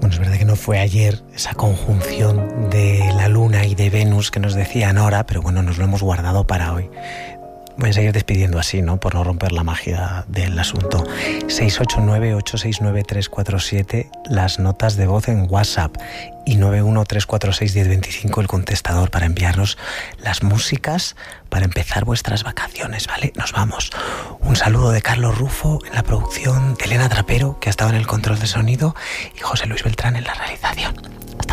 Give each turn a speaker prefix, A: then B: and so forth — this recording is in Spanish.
A: Bueno, es verdad que no fue ayer esa conjunción de la Luna y de Venus que nos decía Nora, pero bueno, nos lo hemos guardado para hoy. Voy a seguir despidiendo así, ¿no? Por no romper la magia del asunto. 689-869-347, las notas de voz en WhatsApp, y 913461025, el contestador, para enviarnos las músicas para empezar vuestras vacaciones, ¿vale? Nos vamos. Un saludo de Carlos Rufo en la producción, de Elena Trapero, que ha estado en el control de sonido, y José Luis Beltrán en la realización.